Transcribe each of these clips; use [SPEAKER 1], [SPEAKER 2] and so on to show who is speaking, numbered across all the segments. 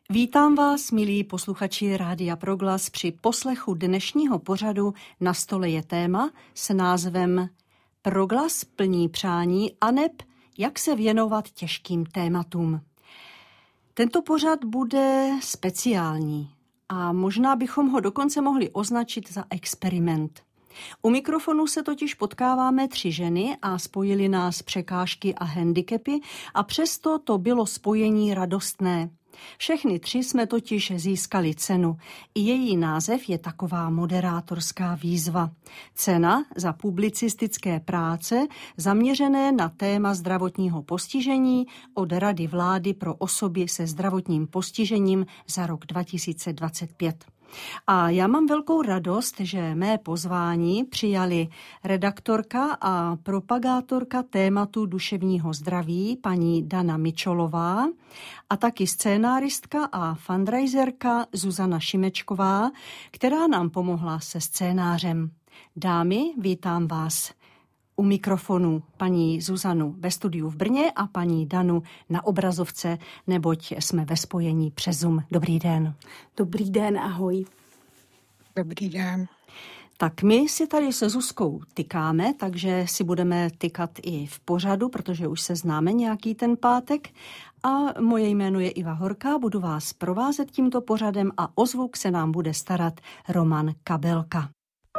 [SPEAKER 1] Vítám vás, milí posluchači Rádia Proglas, při poslechu dnešního pořadu Na stole je téma s názvem Proglas plní přání aneb jak se věnovat těžkým tématům. Tento pořad bude speciální a možná bychom ho dokonce mohli označit za experiment. U mikrofonu se totiž potkáváme 3 ženy a spojily nás překážky a handicapy a přesto to bylo spojení radostné. Všechny 3 jsme totiž získali cenu. I její název je taková moderátorská výzva. Cena za publicistické práce zaměřené na téma zdravotního postižení od Rady vlády pro osoby se zdravotním postižením za rok 2025. A já mám velkou radost, že mé pozvání přijali redaktorka a propagátorka tématu duševního zdraví paní Dana Mičolová a taky scénáristka a fundraiserka Zuzana Šimečková, která nám pomohla se scénářem. Dámy, vítám vás u mikrofonu, paní Zuzanu ve studiu v Brně a paní Danu na obrazovce, neboť jsme ve spojení přes Zoom. Dobrý den.
[SPEAKER 2] Dobrý den, ahoj.
[SPEAKER 3] Dobrý den.
[SPEAKER 1] Tak my si tady se Zuzkou tykáme, takže si budeme tykat i v pořadu, protože už se známe nějaký ten pátek. A moje jméno je Iva Horká, budu vás provázet tímto pořadem a o zvuk se nám bude starat Roman Kabelka.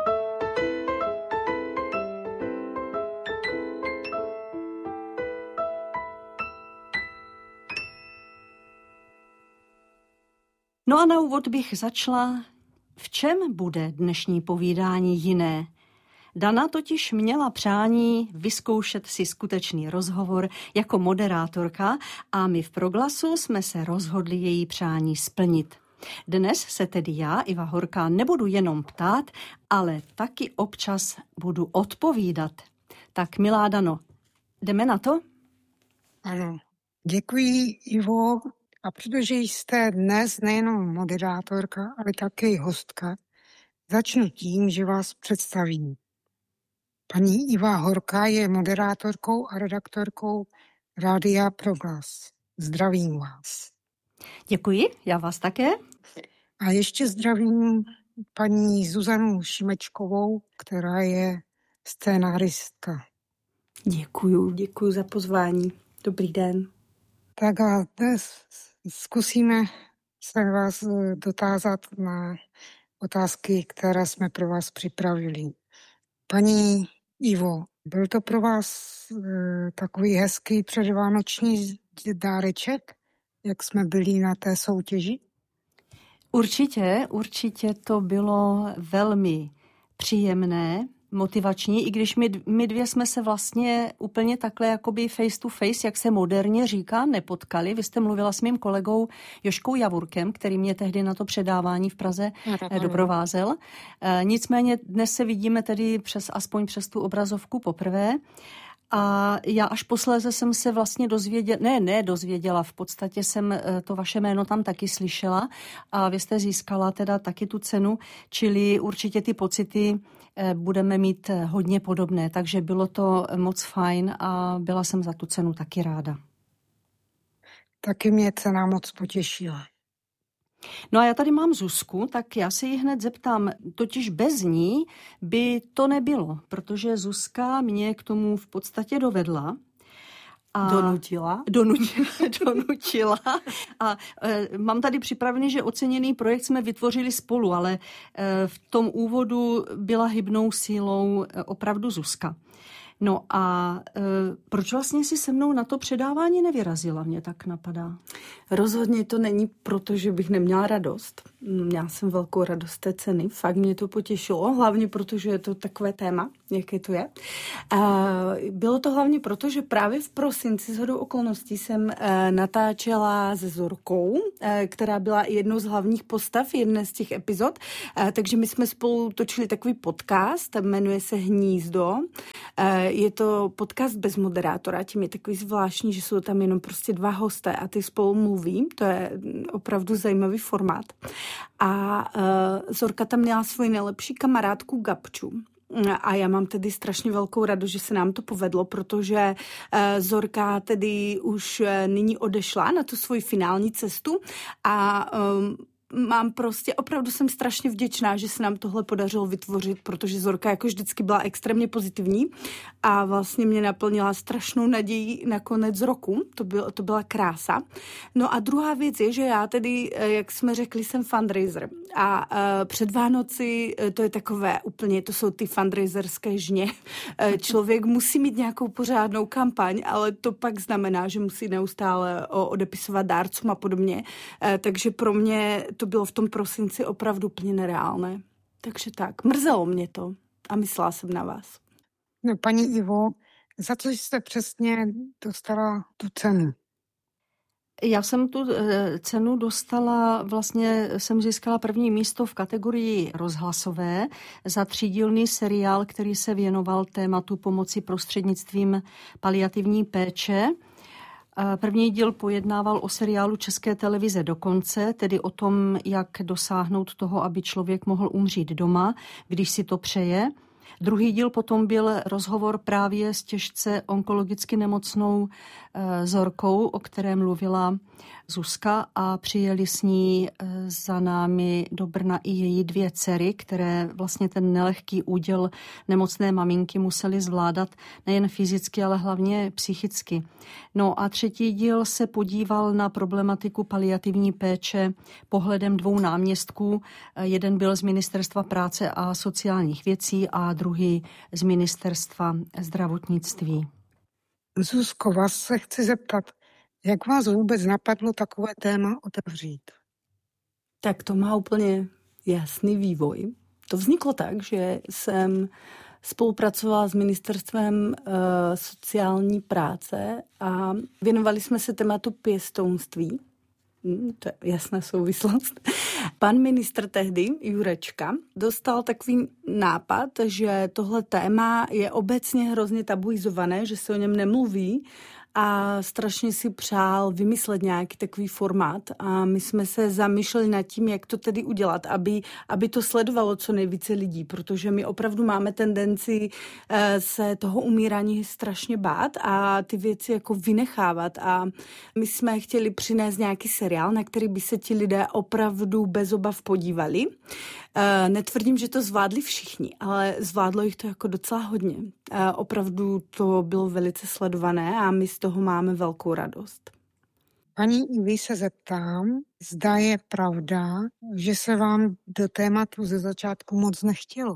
[SPEAKER 1] No a na úvod bych začala, v čem bude dnešní povídání jiné. Dana totiž měla přání vyzkoušet si skutečný rozhovor jako moderátorka a my v Proglasu jsme se rozhodli její přání splnit. Dnes se tedy já, Iva Horká, nebudu jenom ptát, ale taky občas budu odpovídat. Tak milá Dano, jdeme na to?
[SPEAKER 3] Ano, děkuji, Ivo. A protože jste dnes nejenom moderátorka, ale také hostka, začnu tím, že vás představím. Paní Iva Horká je moderátorkou a redaktorkou Rádia Proglas. Zdravím vás.
[SPEAKER 1] Děkuji, já vás také.
[SPEAKER 3] A ještě zdravím paní Zuzanu Šimečkovou, která je scénáristka.
[SPEAKER 2] Děkuju za pozvání. Dobrý den.
[SPEAKER 3] Tak a dnes zkusíme se vás dotázat na otázky, které jsme pro vás připravili. Paní Ivo, byl to pro vás takový hezký předvánoční dáreček, jak jsme byli na té soutěži?
[SPEAKER 1] Určitě to bylo velmi příjemné, motivační, i když my dvě jsme se vlastně úplně takhle jakoby face to face, jak se moderně říká, nepotkali. Vy jste mluvila s mým kolegou Jožkou Javurkem, který mě tehdy na to předávání v Praze doprovázel. Nicméně dnes se vidíme tedy aspoň přes tu obrazovku poprvé. A já až posléze jsem se vlastně dozvěděla, v podstatě jsem to vaše jméno tam taky slyšela a vy jste získala teda taky tu cenu, čili určitě ty pocity budeme mít hodně podobné, takže bylo to moc fajn a byla jsem za tu cenu taky ráda.
[SPEAKER 3] Taky mě cena moc potěšila.
[SPEAKER 1] No a já tady mám Zuzku, tak já se ji hned zeptám, totiž bez ní by to nebylo, protože Zuzka mě k tomu v podstatě dovedla. A donutila. A mám tady připravený, že oceněný projekt jsme vytvořili spolu, ale v tom úvodu byla hybnou sílou opravdu Zuzka. No a proč vlastně si se mnou na to předávání nevyrazila, mě tak napadá?
[SPEAKER 2] Rozhodně to není proto, že bych neměla radost. Měla jsem velkou radost té ceny, fakt mě to potěšilo, hlavně protože je to takové téma, jaké to je. Bylo to hlavně proto, že právě v prosinci shodou okolností jsem natáčela se Zorkou, která byla jednou z hlavních postav jedné z těch epizod, takže my jsme spolu točili takový podcast, jmenuje se Hnízdo. Je to podcast bez moderátora, tím je takový zvláštní, že jsou tam jenom prostě 2 hosté a ty spolu mluví, to je opravdu zajímavý formát. A Zorka tam měla svoji nejlepší kamarádku Gabču. A já mám tedy strašně velkou radost, že se nám to povedlo, protože Zorka tedy už nyní odešla na tu svoji finální cestu a mám prostě, opravdu jsem strašně vděčná, že se nám tohle podařilo vytvořit, protože Zorka jako vždycky byla extrémně pozitivní a vlastně mě naplnila strašnou naději na konec roku. To byla krása. No a druhá věc je, že já tedy, jak jsme řekli, jsem fundraiser a před Vánoci to je takové úplně, to jsou ty fundraiserské žně. Člověk musí mít nějakou pořádnou kampaň, ale to pak znamená, že musí neustále odepisovat dárcům a podobně. Takže pro mě to bylo v tom prosinci opravdu úplně nereálné. Takže tak, mrzelo mě to a myslela jsem na vás.
[SPEAKER 3] No, paní Ivo, za co jste přesně dostala tu cenu?
[SPEAKER 1] Já jsem tu cenu dostala, vlastně jsem získala první místo v kategorii rozhlasové za třídílný seriál, který se věnoval tématu pomoci prostřednictvím paliativní péče. První díl pojednával o seriálu České televize Do konce, tedy o tom, jak dosáhnout toho, aby člověk mohl umřít doma, když si to přeje. Druhý díl potom byl rozhovor právě s těžce onkologicky nemocnou Zorkou, o které mluvila Zuzka, a přijeli s ní za námi do Brna i její 2 dcery, které vlastně ten nelehký úděl nemocné maminky musely zvládat nejen fyzicky, ale hlavně psychicky. No a třetí díl se podíval na problematiku paliativní péče pohledem 2 náměstků. Jeden byl z Ministerstva práce a sociálních věcí a druhý z Ministerstva zdravotnictví.
[SPEAKER 3] Zuzko, vás se chci zeptat, jak vás vůbec napadlo takové téma otevřít?
[SPEAKER 2] Tak to má úplně jasný vývoj. To vzniklo tak, že jsem spolupracovala s Ministerstvem sociální práce a věnovali jsme se tématu pěstounství. To je jasná souvislost. Pan ministr tehdy, Jurečka, dostal takový nápad, že tohle téma je obecně hrozně tabuizované, že se o něm nemluví a strašně si přál vymyslet nějaký takový formát a my jsme se zamýšleli nad tím, jak to tedy udělat, aby to sledovalo co nejvíce lidí, protože my opravdu máme tendenci se toho umírání strašně bát a ty věci jako vynechávat a my jsme chtěli přinést nějaký seriál, na který by se ti lidé opravdu bez obav podívali. Netvrdím, že to zvládli všichni, ale zvládlo jich to jako docela hodně. Opravdu to bylo velice sledované a my z toho máme velkou radost.
[SPEAKER 3] Paní Ivy se zeptám, zda je pravda, že se vám do tématu ze začátku moc nechtělo.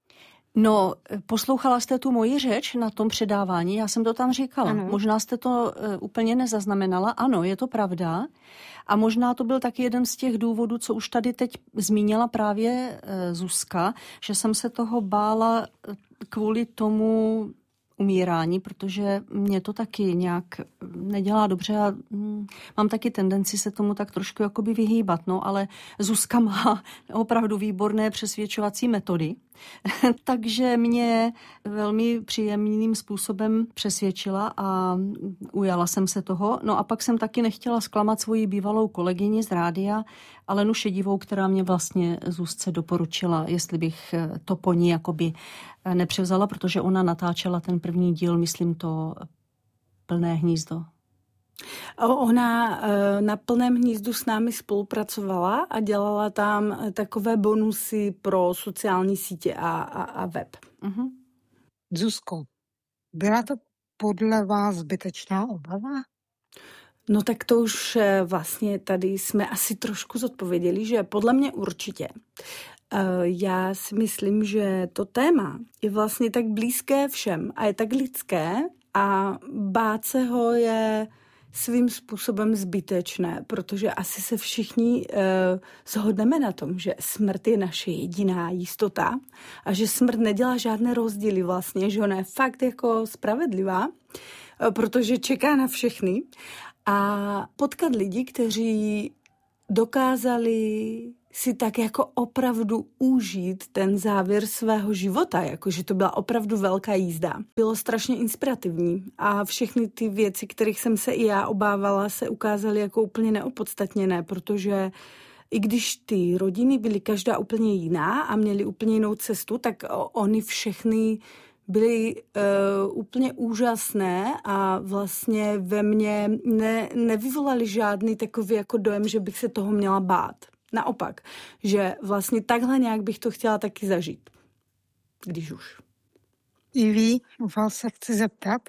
[SPEAKER 1] No, poslouchala jste tu moji řeč na tom předávání, já jsem to tam říkala. Ano. Možná jste to úplně nezaznamenala, ano, je to pravda. A možná to byl taky jeden z těch důvodů, co už tady teď zmínila právě Zuzka, že jsem se toho bála kvůli tomu umírání, protože mě to taky nějak nedělá dobře a mám taky tendenci se tomu tak trošku jakoby vyhýbat, no, ale Zuzka má opravdu výborné přesvědčovací metody, takže mě velmi příjemným způsobem přesvědčila a ujala jsem se toho. No a pak jsem taky nechtěla zklamat svoji bývalou kolegyni z rádia, Alenu Šedivou, která mě vlastně Zuzce doporučila, jestli bych to po ní jakoby nepřevzala, protože ona natáčela ten první díl, myslím to Plné hnízdo.
[SPEAKER 2] Ona na Plném hnízdu s námi spolupracovala a dělala tam takové bonusy pro sociální sítě a web.
[SPEAKER 1] Uh-huh.
[SPEAKER 3] Zuzko, byla to podle vás zbytečná obava?
[SPEAKER 2] No tak to už vlastně tady jsme asi trošku zodpověděli, že podle mě určitě. Já si myslím, že to téma je vlastně tak blízké všem a je tak lidské a bát se ho je svým způsobem zbytečné, protože asi se všichni shodneme na tom, že smrt je naše jediná jistota a že smrt nedělá žádné rozdíly vlastně, že ona je fakt jako spravedlivá, protože čeká na všechny a potkat lidi, kteří dokázali si tak jako opravdu užít ten závěr svého života, jakože to byla opravdu velká jízda. Bylo strašně inspirativní a všechny ty věci, kterých jsem se i já obávala, se ukázaly jako úplně neopodstatněné, protože i když ty rodiny byly každá úplně jiná a měly úplně jinou cestu, tak oni všechny byly úplně úžasné a vlastně ve mně nevyvolali žádný takový jako dojem, že bych se toho měla bát. Naopak, že vlastně takhle nějak bych to chtěla taky zažít, když už.
[SPEAKER 3] I vy, vás se chci zeptat,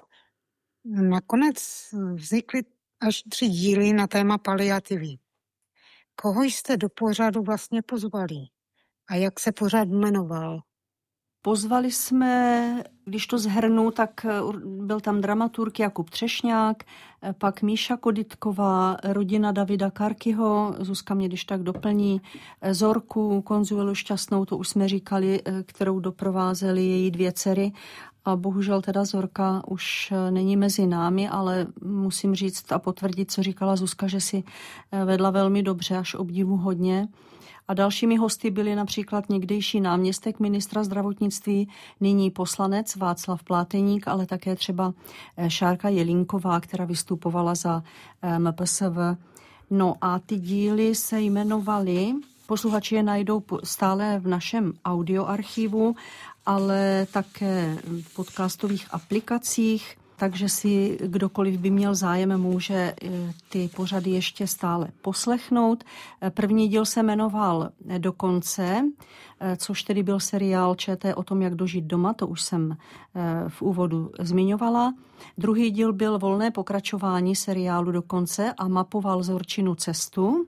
[SPEAKER 3] nakonec vznikly až 3 díly na téma paliativy. Koho jste do pořadu vlastně pozvali? A jak se pořad jmenoval?
[SPEAKER 1] Pozvali jsme, když to shrnu, tak byl tam dramaturg Jakub Třešňák, pak Míša Koditková, rodina Davida Karkyho, Zuzka mě když tak doplní, Zorku Konzuelu Šťastnou, to už jsme říkali, kterou doprovázely její 2 dcery. A bohužel teda Zorka už není mezi námi, ale musím říct a potvrdit, co říkala Zuzka, že si vedla velmi dobře, až obdivu hodně. A dalšími hosty byli například někdejší náměstek ministra zdravotnictví, nyní poslanec Václav Pláteník, ale také třeba Šárka Jelínková, která vystupovala za MPSV. No a ty díly se jmenovaly, posluchači je najdou stále v našem audioarchivu, ale také v podcastových aplikacích, takže si kdokoliv by měl zájem, může ty pořady ještě stále poslechnout. První díl se jmenoval Do konce, což tedy byl seriál ČT o tom, jak dožít doma, to už jsem v úvodu zmiňovala. Druhý díl byl volné pokračování seriálu Do konce a mapoval Zorčinu cestu.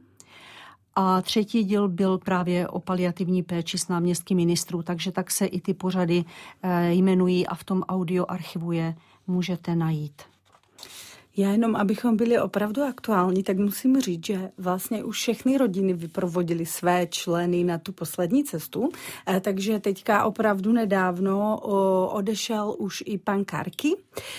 [SPEAKER 1] A třetí díl byl právě o paliativní péči s náměstky ministrů, takže tak se i ty pořady jmenují a v tom audioarchivu je můžete najít.
[SPEAKER 2] Já jenom, abychom byli opravdu aktuální, tak musím říct, že vlastně už všechny rodiny vyprovodily své členy na tu poslední cestu, takže teďka opravdu nedávno odešel už i pan Karky,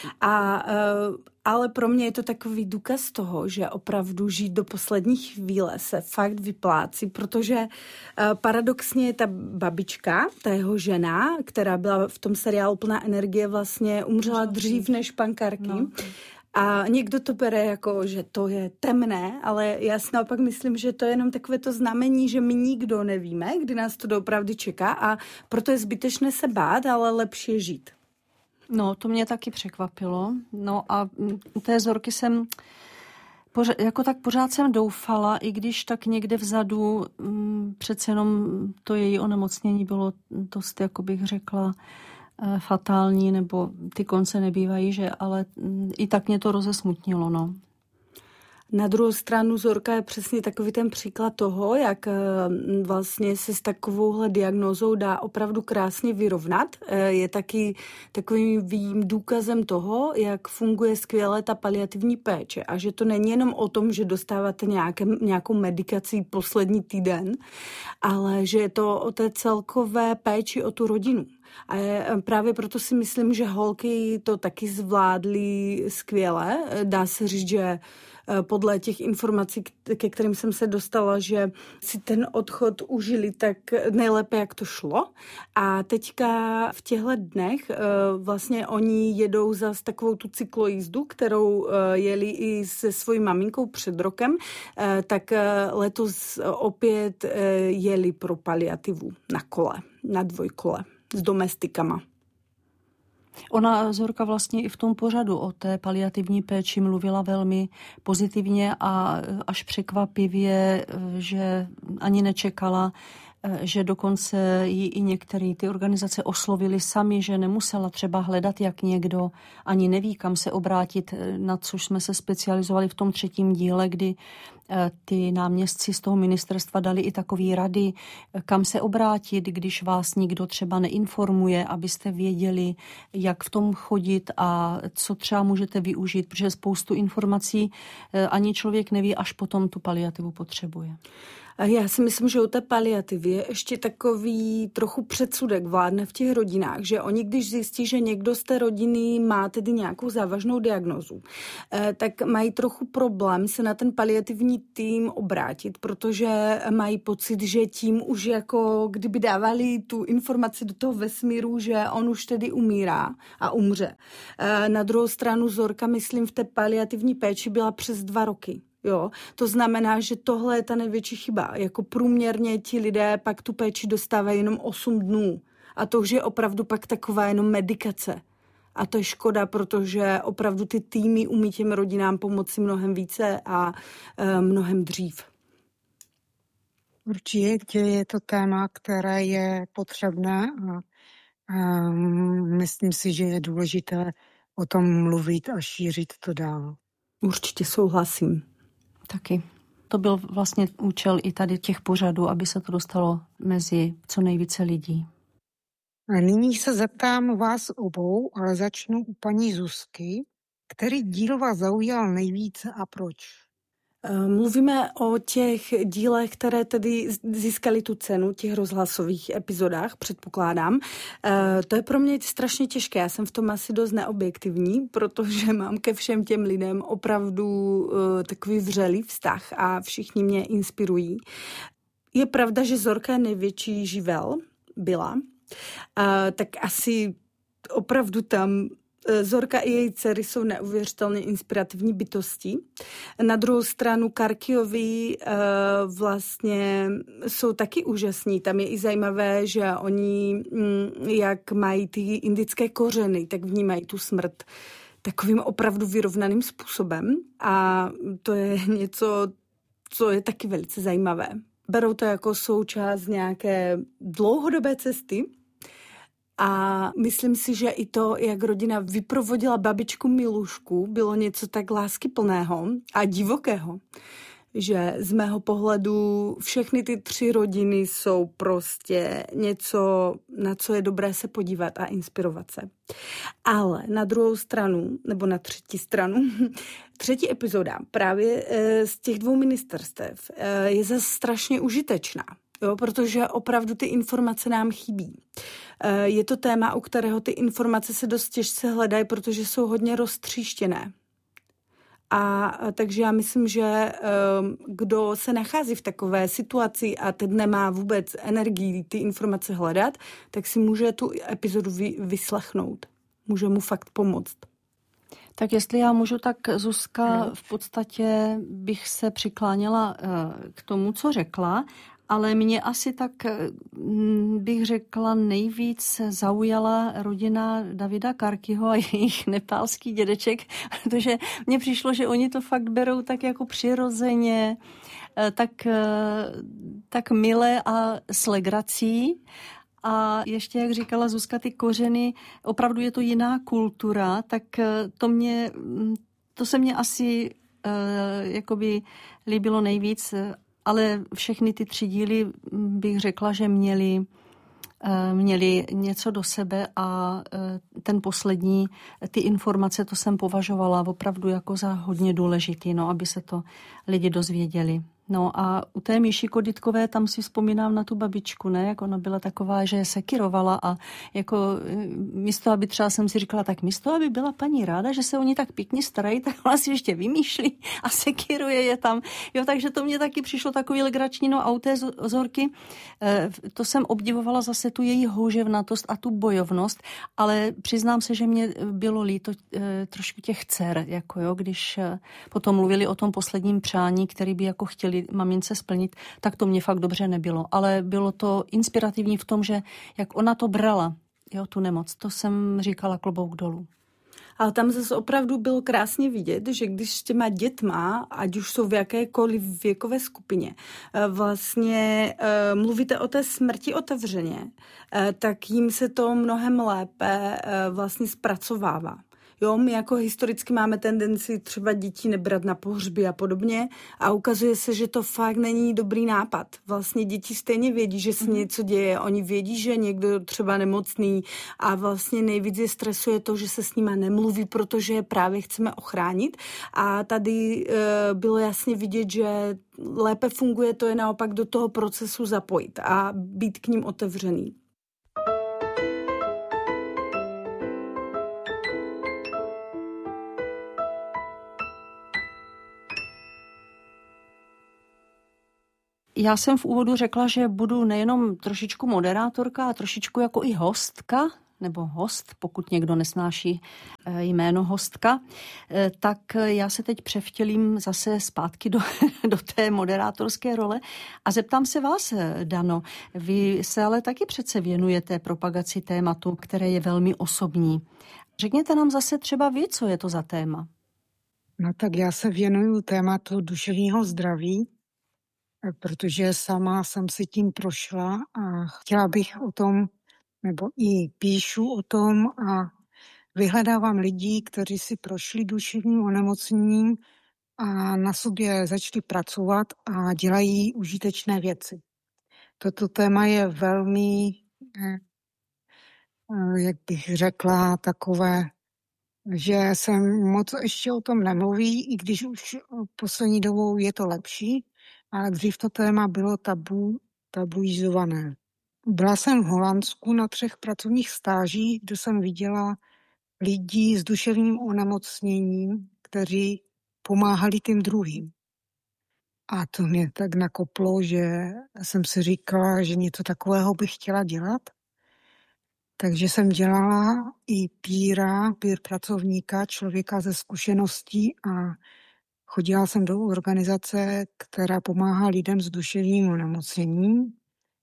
[SPEAKER 2] ale pro mě je to takový důkaz toho, že opravdu žít do poslední chvíle se fakt vyplácí, protože paradoxně ta babička, ta jeho žena, která byla v tom seriálu plná energie, vlastně umřela dřív než pan Karky. No. A někdo to bere jako, že to je temné, ale já si naopak myslím, že to je jenom takové to znamení, že my nikdo nevíme, kdy nás to doopravdy čeká a proto je zbytečné se bát, ale lepší je žít.
[SPEAKER 1] No, to mě taky překvapilo. No a u té Zorky jsem pořád jsem doufala, i když tak někde vzadu přece jenom to její onemocnění bylo dost, jako bych řekla, fatální, nebo ty konce nebývají, že, ale i tak mě to rozesmutnilo, no.
[SPEAKER 2] Na druhou stranu Zorka je přesně takový ten příklad toho, jak vlastně se s takovouhle diagnózou dá opravdu krásně vyrovnat. Je taky takovým důkazem toho, jak funguje skvěle ta paliativní péče a že to není jenom o tom, že dostáváte nějakou medikaci poslední týden, ale že je to o té celkové péči o tu rodinu. A právě proto si myslím, že holky to taky zvládly skvěle. Dá se říct, že podle těch informací, ke kterým jsem se dostala, že si ten odchod užili tak nejlépe, jak to šlo. A teďka v těchto dnech vlastně oni jedou zas takovou tu cyklojízdu, kterou jeli i se svojí maminkou před rokem, tak letos opět jeli pro paliativu na kole, na dvojkole s domestikama.
[SPEAKER 1] Ona, Zorka, vlastně i v tom pořadu o té paliativní péči mluvila velmi pozitivně a až překvapivě, že ani nečekala, že dokonce jí i některé ty organizace oslovily sami, že nemusela třeba hledat, jak někdo ani neví, kam se obrátit, na což jsme se specializovali v tom 3. díle, kdy ty náměstci z toho ministerstva dali i takový rady, kam se obrátit, když vás nikdo třeba neinformuje, abyste věděli, jak v tom chodit a co třeba můžete využít, protože spoustu informací ani člověk neví, až potom tu paliativu potřebuje.
[SPEAKER 2] Já si myslím, že u té paliativy je ještě takový trochu předsudek vládne v těch rodinách, že oni, když zjistí, že někdo z té rodiny má tedy nějakou závažnou diagnózu, tak mají trochu problém se na ten paliativní tým obrátit, protože mají pocit, že tím už jako kdyby dávali tu informaci do toho vesmíru, že on už tedy umírá a umře. Na druhou stranu Zorka, myslím, v té paliativní péči byla přes 2 roky. Jo, to znamená, že tohle je ta největší chyba. Jako průměrně ti lidé pak tu péči dostávají jenom 8 dnů. A to už je opravdu pak taková jenom medikace. A to je škoda, protože opravdu ty týmy umí těm rodinám pomoci mnohem více a mnohem dřív.
[SPEAKER 3] Určitě je to téma, které je potřebné a myslím si, že je důležité o tom mluvit a šířit to dál.
[SPEAKER 2] Určitě souhlasím.
[SPEAKER 1] Taky. To byl vlastně účel i tady těch pořadů, aby se to dostalo mezi co nejvíce lidí.
[SPEAKER 3] A nyní se zeptám vás obou, ale začnu u paní Zuzky. Který díl vás zaujal nejvíce a proč?
[SPEAKER 2] Mluvíme o těch dílech, které tedy získaly tu cenu, těch rozhlasových epizodách, předpokládám. To je pro mě strašně těžké, já jsem v tom asi dost neobjektivní, protože mám ke všem těm lidem opravdu takový vřelý vztah a všichni mě inspirují. Je pravda, že Zorka je největší živel, byla, tak asi opravdu tam Zorka i její dcery jsou neuvěřitelně inspirativní bytosti. Na druhou stranu Karkiovi vlastně jsou taky úžasní. Tam je i zajímavé, že oni, jak mají ty indické kořeny, tak vnímají tu smrt takovým opravdu vyrovnaným způsobem. A to je něco, co je taky velice zajímavé. Berou to jako součást nějaké dlouhodobé cesty. A myslím si, že i to, jak rodina vyprovodila babičku Milušku, bylo něco tak láskyplného a divokého, že z mého pohledu všechny ty 3 rodiny jsou prostě něco, na co je dobré se podívat a inspirovat se. Ale na druhou stranu, nebo na třetí stranu, třetí epizoda právě z těch 2 ministerstev je zase strašně užitečná. Jo, protože opravdu ty informace nám chybí. Je to téma, u kterého ty informace se dost těžce hledají, protože jsou hodně roztříštěné. A takže já myslím, že kdo se nachází v takové situaci a teď nemá vůbec energii ty informace hledat, tak si může tu epizodu vyslechnout. Může mu fakt pomoct.
[SPEAKER 1] Tak jestli já můžu, tak Zuzka, v podstatě bych se přikláněla k tomu, co řekla, ale mě asi tak, bych řekla, nejvíc zaujala rodina Davida Karkyho a jejich nepálský dědeček, protože mně přišlo, že oni to fakt berou tak jako přirozeně, tak milé a s legrací. A ještě, jak říkala Zuzka, ty kořeny, opravdu je to jiná kultura, tak to se mně asi jakoby líbilo nejvíc, ale všechny ty 3 díly bych řekla, že měli něco do sebe a ten poslední, ty informace, to jsem považovala opravdu jako za hodně důležitý, aby se to lidi dozvěděli. No a u té Míši Koditkové tam si vzpomínám na tu babičku, ne? Jak ona byla taková, že sekirovala a jako místo, aby třeba jsem si říkala, tak místo, aby byla paní ráda, že se oni tak pěkně starají, tak ona si ještě vymýšlí a sekiruje je tam. Jo, takže to mě taky přišlo takový legrační. No a u té Zorky, to jsem obdivovala zase tu její houževnatost a tu bojovnost, ale přiznám se, že mě bylo líto trošku těch dcer, jako jo, když potom mluvili o tom posledním přání, který by jako chtěli mamince splnit, tak to mě fakt dobře nebylo. Ale bylo to inspirativní v tom, že jak ona to brala, jo, tu nemoc, to jsem říkala klobouk dolů.
[SPEAKER 2] Ale tam zase opravdu bylo krásně vidět, že když s těma dětma, ať už jsou v jakékoliv věkové skupině, vlastně mluvíte o té smrti otevřeně, tak jim se to mnohem lépe vlastně zpracovává. Jo, my jako historicky máme tendenci třeba děti nebrat na pohřby a podobně a ukazuje se, že to fakt není dobrý nápad. Vlastně děti stejně vědí, že se něco děje, oni vědí, že někdo třeba nemocný a vlastně nejvíc je stresuje to, že se s nima nemluví, protože je právě chceme ochránit a tady bylo jasně vidět, že lépe funguje to je naopak do toho procesu zapojit a být k ním otevřený.
[SPEAKER 1] Já jsem v úvodu řekla, že budu nejenom trošičku moderátorka, a trošičku jako i hostka nebo host, pokud někdo nesnáší jméno hostka, tak já se teď převtělím zase zpátky do té moderátorské role a zeptám se vás, Dano. Vy se ale taky přece věnujete propagaci tématu, které je velmi osobní. Řekněte nám zase třeba vy, co je to za téma.
[SPEAKER 3] No tak já se věnuju tématu duševního zdraví, protože sama jsem si tím prošla a chtěla bych o tom, nebo i píšu o tom a vyhledávám lidí, kteří si prošli duševním onemocněním a na sobě začali pracovat a dělají užitečné věci. Toto téma je velmi, jak bych řekla, takové, že se moc ještě o tom nemluví, i když už poslední dobou je to lepší, ale dřív to téma bylo tabuizované. Byla jsem v Holandsku na 3 pracovních stážích, kde jsem viděla lidi s duševním onemocněním, kteří pomáhali těm druhým. A to mě tak nakoplo, že jsem si říkala, že něco takového bych chtěla dělat. Takže jsem dělala i peer pracovníka, člověka ze zkušeností a chodila jsem do organizace, která pomáhá lidem s duševním onemocněním.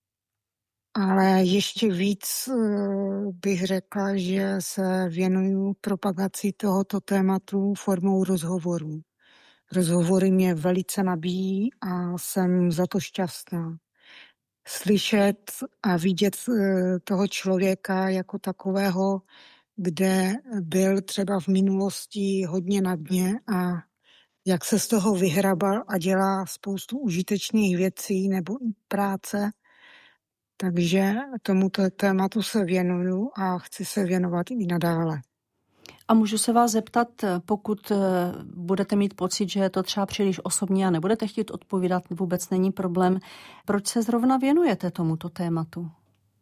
[SPEAKER 3] Ale ještě víc bych řekla, že se věnuju propagaci tohoto tématu formou rozhovorů. Rozhovory mě velice nabíjí a jsem za to šťastná. Slyšet a vidět toho člověka jako takového, kde byl třeba v minulosti hodně na dně a jak se z toho vyhrabal a dělá spoustu užitečných věcí nebo i práce. Takže tomuto tématu se věnuju a chci se věnovat i nadále.
[SPEAKER 1] A můžu se vás zeptat, pokud budete mít pocit, že je to třeba příliš osobní a nebudete chtít odpovídat, vůbec není problém. Proč se zrovna věnujete tomuto tématu?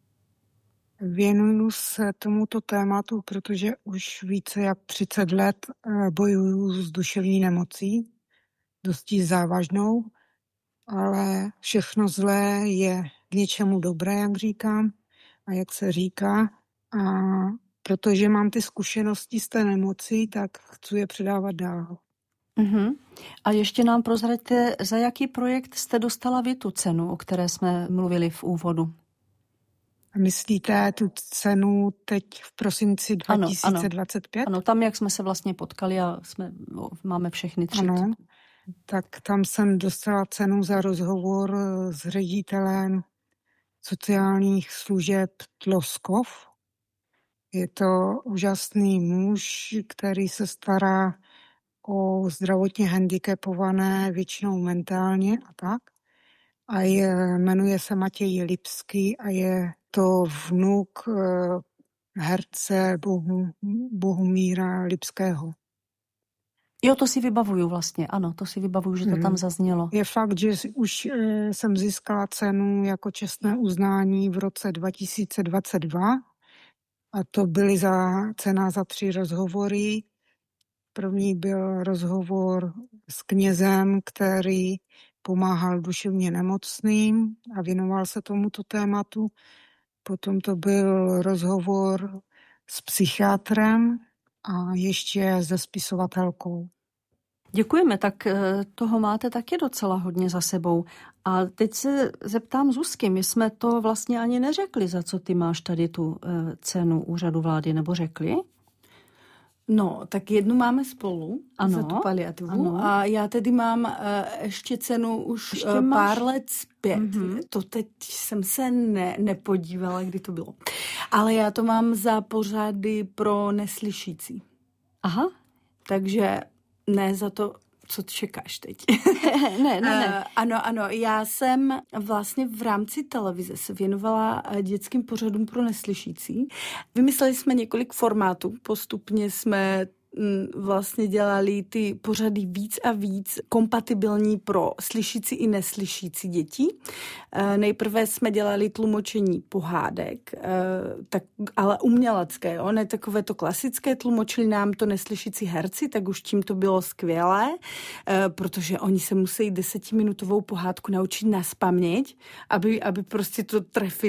[SPEAKER 3] Věnuju se tomuto tématu, protože už více jak 30 let bojuju s duševní nemocí, dosti závažnou, ale všechno zlé je k něčemu dobré, jak říkám a jak se říká. A protože mám ty zkušenosti z té nemoci, tak chci je předávat dál.
[SPEAKER 1] Uh-huh. A ještě nám prozraďte, za jaký projekt jste dostala vy tu cenu, o které jsme mluvili v úvodu?
[SPEAKER 3] Myslíte tu cenu teď v prosinci 2025?
[SPEAKER 1] Ano, tam, jak jsme se vlastně potkali a máme všechny 3.
[SPEAKER 3] Ano, tak tam jsem dostala cenu za rozhovor s ředitelem sociálních služeb Tloskov. Je to úžasný muž, který se stará o zdravotně handicapované, většinou mentálně a tak. A jmenuje se Matěj Lipský a je to vnuk herce Bohumíra Lipského.
[SPEAKER 1] Jo, to si vybavuju vlastně, ano, to si vybavuju, že to tam zaznělo.
[SPEAKER 3] Je fakt, že už jsem získala cenu jako čestné uznání v roce 2022 a to byly cena za 3 rozhovory. První byl rozhovor s knězem, který pomáhal duševně nemocným a věnoval se tomuto tématu. Potom to byl rozhovor s psychiatrem a ještě se spisovatelkou.
[SPEAKER 1] Děkujeme, tak toho máte taky docela hodně za sebou. A teď se zeptám Zuzky, my jsme to vlastně ani neřekli, za co ty máš tady tu cenu Úřadu vlády, nebo řekli?
[SPEAKER 2] No, tak jednu máme spolu, ano, za tu paliativu. Ano. A já tedy mám ještě cenu už pár let zpět. Mm-hmm. To teď jsem se nepodívala, kdy to bylo. Ale já to mám za pořady pro neslyšící.
[SPEAKER 1] Aha.
[SPEAKER 2] Takže ne za to, co čekáš teď.
[SPEAKER 1] Ne.
[SPEAKER 2] Ano, já jsem vlastně v rámci televize se věnovala dětským pořadům pro neslyšící. Vymysleli jsme několik formátů, postupně jsme vlastně dělali ty pořady víc a víc kompatibilní pro slyšící i neslyšící děti. Nejprve jsme dělali tlumočení pohádek, tak, ale umělecké, jo? Ne takové to klasické, tlumočili nám to neslyšící herci, tak už tím to bylo skvělé, protože oni se musí 10minutovou pohádku naučit nazpaměť, aby prostě to trefili.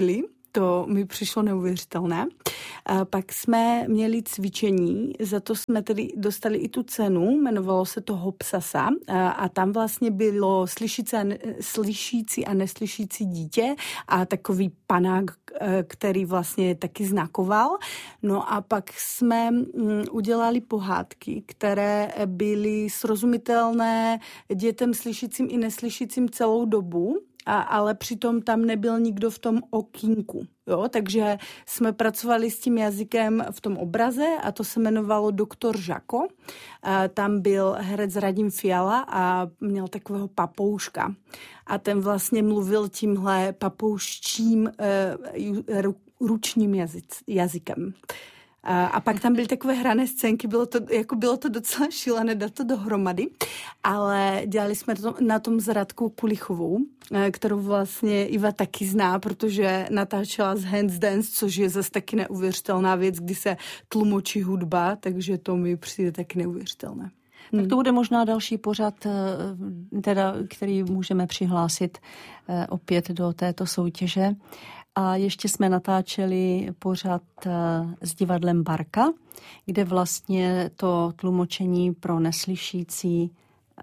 [SPEAKER 2] To mi přišlo neuvěřitelné. Pak jsme měli cvičení, za to jsme tedy dostali i tu cenu, jmenovalo se to Hopsasa a tam vlastně bylo slyšící a neslyšící dítě a takový panák, který vlastně taky znakoval. No a pak jsme udělali pohádky, které byly srozumitelné dětem slyšícím i neslyšícím celou dobu. Ale přitom tam nebyl nikdo v tom okýnku. Jo? Takže jsme pracovali s tím jazykem v tom obraze a to se jmenovalo Doktor Žako. Tam byl herec Radim Fiala a měl takového papouška. A ten vlastně mluvil tímhle papouščím ručním jazykem. A pak tam byly takové hrané scénky, bylo to docela šílené dát to dohromady, ale dělali jsme to na tom s Radkou Kulichovou, kterou vlastně Iva taky zná, protože natáčela z Hands Dance, což je zase taky neuvěřitelná věc, kdy se tlumočí hudba, takže to mi přijde taky neuvěřitelné.
[SPEAKER 1] Tak to bude možná další pořad, který můžeme přihlásit opět do této soutěže. A ještě jsme natáčeli pořad s divadlem Barka, kde vlastně to tlumočení pro neslyšící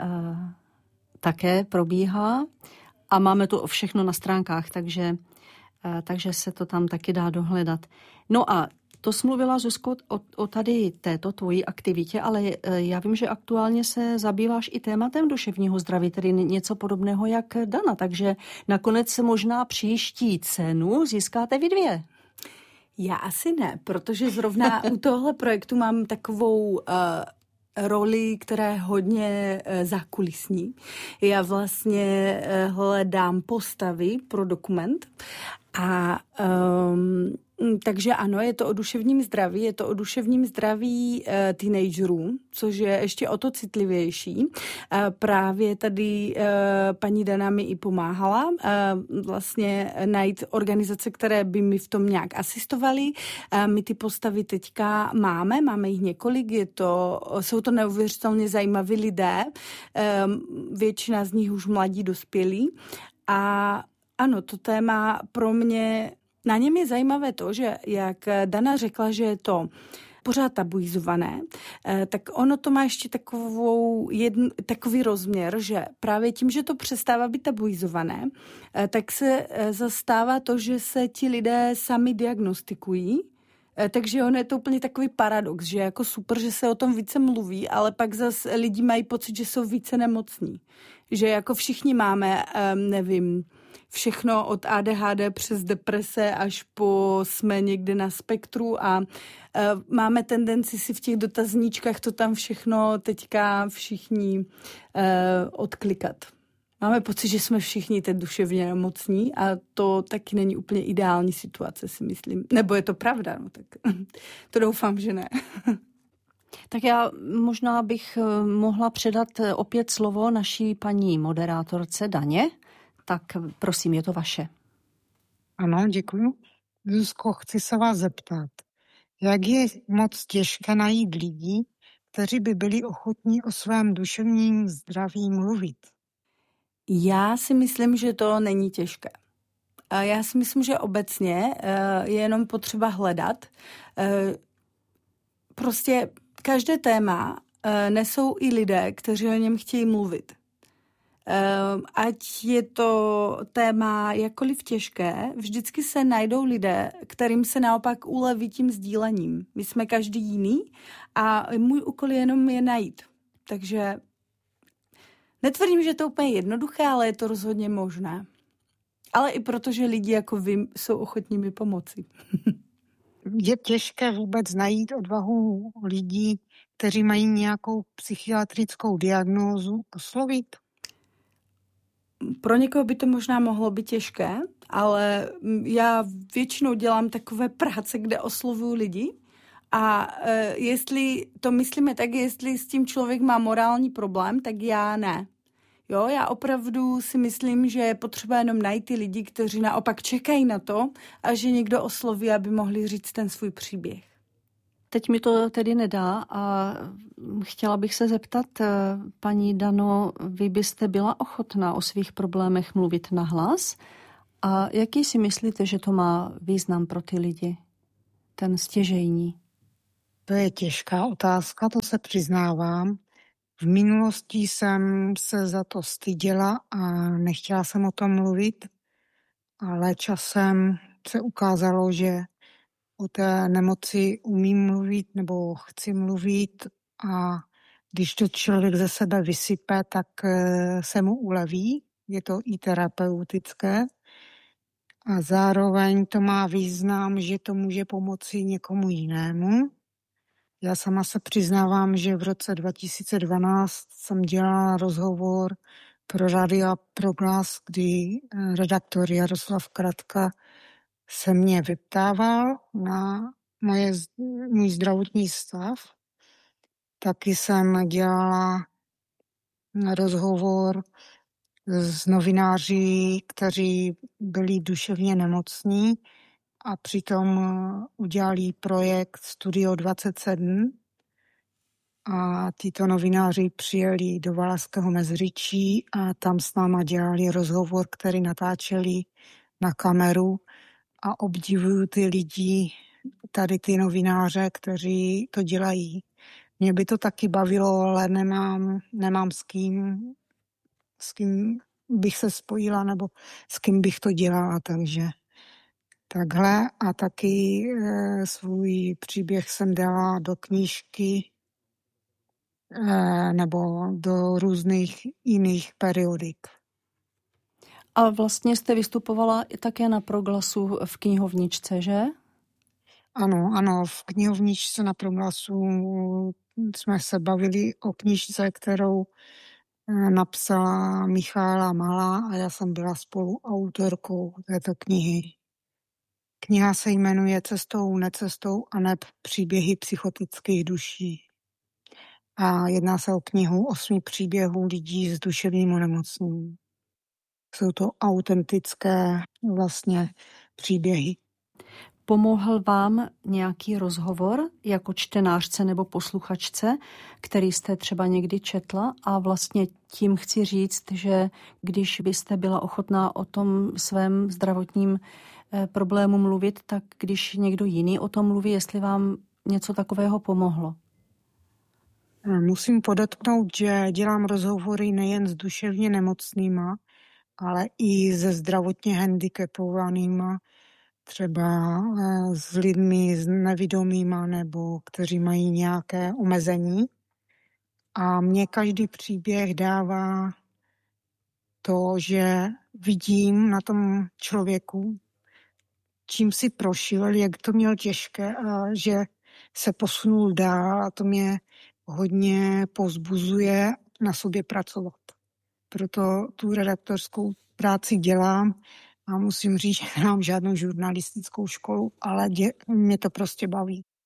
[SPEAKER 1] také probíhá. A máme to všechno na stránkách, takže se to tam taky dá dohledat. No a to jsi mluvila, Zuzko, o tady této tvojí aktivitě, ale já vím, že aktuálně se zabýváš i tématem duševního zdraví, tedy něco podobného jak Dana, takže nakonec se možná příští cenu získáte vy dvě.
[SPEAKER 2] Já asi ne, protože zrovna u tohle projektu mám takovou roli, která je hodně zákulisní. Já vlastně hledám postavy pro dokument a takže ano, je to o duševním zdraví, teenagerů, což je ještě o to citlivější. Právě tady paní Dana mi i pomáhala vlastně najít organizace, které by mi v tom nějak asistovaly. My ty postavy teďka máme jich několik, jsou to neuvěřitelně zajímaví lidé, většina z nich už mladí dospělí. A ano, to téma pro mě, na něm je zajímavé to, že jak Dana řekla, že je to pořád tabuizované, tak ono to má ještě takový rozměr, že právě tím, že to přestává být tabuizované, tak se zastává to, že se ti lidé sami diagnostikují. Takže ono je to úplně takový paradox, že jako super, že se o tom více mluví, ale pak zase lidi mají pocit, že jsou více nemocní. Že jako všichni máme, nevím, všechno od ADHD přes deprese až po jsme někde na spektru a máme tendenci si v těch dotazníčkách to tam všechno teďka všichni odklikat. Máme pocit, že jsme všichni teď duševně nemocní a to taky není úplně ideální situace, si myslím. Nebo je to pravda, no tak to doufám, že ne.
[SPEAKER 1] Tak já možná bych mohla předat opět slovo naší paní moderátorce Daně. Tak prosím, je to vaše.
[SPEAKER 3] Ano, děkuji. Zuzko, chci se vás zeptat, jak je moc těžké najít lidi, kteří by byli ochotní o svém duševním zdraví mluvit?
[SPEAKER 2] Já si myslím, že to není těžké. Já si myslím, že obecně je jenom potřeba hledat. Prostě každé téma nesou i lidé, kteří o něm chtějí mluvit. Ať je to téma jakkoliv těžké, vždycky se najdou lidé, kterým se naopak uleví tím sdílením. My jsme každý jiný a můj úkol jenom je najít. Takže netvrdím, že to je úplně jednoduché, ale je to rozhodně možné. Ale i protože lidi jako vy jsou ochotní mi pomoci.
[SPEAKER 3] Je těžké vůbec najít odvahu lidí, kteří mají nějakou psychiatrickou diagnózu, oslovit?
[SPEAKER 2] Pro někoho by to možná mohlo být těžké, ale já většinou dělám takové práce, kde oslovuju lidi a jestli to myslíme tak, jestli s tím člověk má morální problém, tak já ne. Jo, já opravdu si myslím, že je potřeba jenom najít ty lidi, kteří naopak čekají na to a že někdo osloví, aby mohli říct ten svůj příběh.
[SPEAKER 1] Teď mi to tedy nedá a chtěla bych se zeptat, paní Dano, vy byste byla ochotná o svých problémech mluvit nahlas A jaký si myslíte, že to má význam pro ty lidi? Ten stěžejní.
[SPEAKER 3] To je těžká otázka, to se přiznávám. V minulosti jsem se za to styděla a nechtěla jsem o tom mluvit, ale časem se ukázalo, že o té nemoci umím mluvit nebo chci mluvit a když to člověk ze sebe vysype, tak se mu uleví. Je to i terapeutické. A zároveň to má význam, že to může pomoci někomu jinému. Já sama se přiznávám, že v roce 2012 jsem dělala rozhovor pro Radio Proglas, kdy redaktor Jaroslav Kratka se mě vyptával na můj zdravotní stav. Taky jsem dělala rozhovor s novináři, kteří byli duševně nemocní a přitom udělali projekt Studio 27 a tyto novináři přijeli do Valašského Meziříčí a tam s náma dělali rozhovor, který natáčeli na kameru a obdivuju ty lidi, tady ty novináře, kteří to dělají. Mě by to taky bavilo, ale nemám s kým bych se spojila nebo s kým bych to dělala, takže takhle. A taky svůj příběh jsem dala do knížky nebo do různých jiných periodik.
[SPEAKER 1] A vlastně jste vystupovala i také na Proglasu v knihovničce, že?
[SPEAKER 3] Ano, v knihovničce na Proglasu jsme se bavili o knížce, kterou napsala Michála Malá a já jsem byla spoluautorkou této knihy. Kniha se jmenuje Cestou, necestou a neb příběhy psychotických duší. A jedná se o knihu 8 příběhů lidí s duševním onemocněním. Jsou to autentické vlastně příběhy.
[SPEAKER 1] Pomohl vám nějaký rozhovor jako čtenářce nebo posluchačce, který jste třeba někdy četla? A vlastně tím chci říct, že když byste byla ochotná o tom svém zdravotním problému mluvit, tak když někdo jiný o tom mluví, jestli vám něco takového pomohlo?
[SPEAKER 3] Musím podotknout, že dělám rozhovory nejen s duševně nemocnýma, ale i se zdravotně handicapovanýma, třeba s lidmi s nevidomýma nebo kteří mají nějaké omezení. A mně každý příběh dává to, že vidím na tom člověku, čím si prošel, jak to měl těžké a že se posunul dál a to mě hodně povzbuzuje na sobě pracovat. Proto tu redaktorskou práci dělám a musím říct, že nemám žádnou žurnalistickou školu, ale mě to prostě baví.